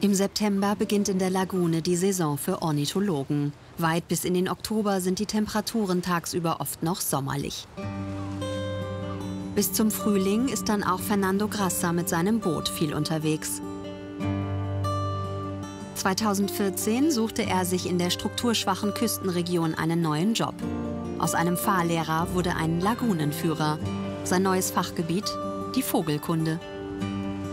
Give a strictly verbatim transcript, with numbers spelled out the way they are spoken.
Im September beginnt in der Lagune die Saison für Ornithologen. Weit bis in den Oktober sind die Temperaturen tagsüber oft noch sommerlich. Bis zum Frühling ist dann auch Fernando Grassa mit seinem Boot viel unterwegs. zweitausendvierzehn suchte er sich in der strukturschwachen Küstenregion einen neuen Job. Aus einem Fahrlehrer wurde ein Lagunenführer. Sein neues Fachgebiet: die Vogelkunde.